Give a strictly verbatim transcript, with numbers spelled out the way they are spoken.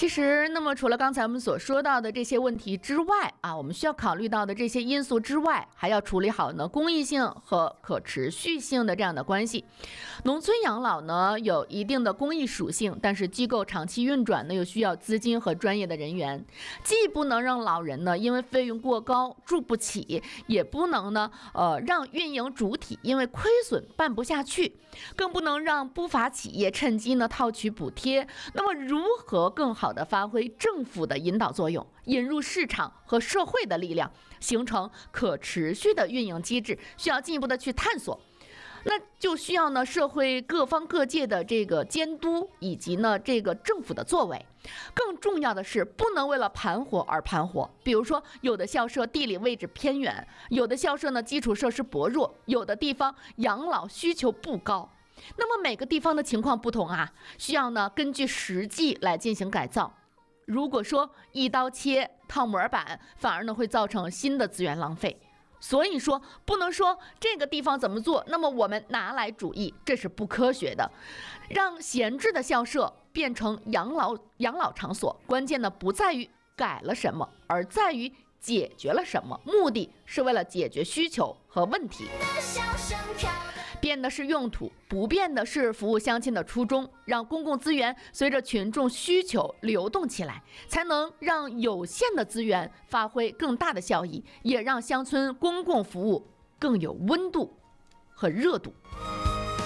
其实，那么除了刚才我们所说到的这些问题之外啊，我们需要考虑到的这些因素之外，还要处理好呢公益性和可持续性的这样的关系。农村养老呢有一定的公益属性，但是机构长期运转呢又需要资金和专业的人员，既不能让老人呢因为费用过高住不起，也不能呢呃让运营主体因为亏损办不下去，更不能让不法企业趁机呢套取补贴。那么如何更好的发挥政府的引导作用，引入市场和社会的力量，形成可持续的运营机制，需要进一步的去探索。那就需要呢社会各方各界的这个监督，以及呢这个政府的作为。更重要的是，不能为了盘活而盘活。比如说，有的校舍地理位置偏远，有的校舍呢基础设施薄弱，有的地方养老需求不高。那么每个地方的情况不同啊，需要呢根据实际来进行改造。如果说一刀切套模板，反而呢会造成新的资源浪费。所以说，不能说这个地方怎么做，那么我们拿来主义，这是不科学的。让闲置的校舍变成养老养老场所，关键呢不在于改了什么，而在于解决了什么，目的是为了解决需求和问题。变的是用途，不变的是服务乡亲的初衷，让公共资源随着群众需求流动起来，才能让有限的资源发挥更大的效益，也让乡村公共服务更有温度和热度。